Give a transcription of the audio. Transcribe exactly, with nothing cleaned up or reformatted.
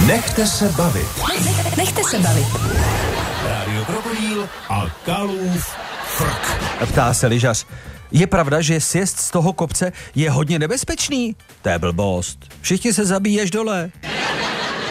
Nechte se bavit. Nechte se bavit. Rádio Krokodýl a Kalův frk. Ptá se lyžař. Je pravda, že sjezd z toho kopce je hodně nebezpečný? To je blbost. Všichni se zabíjí až dole.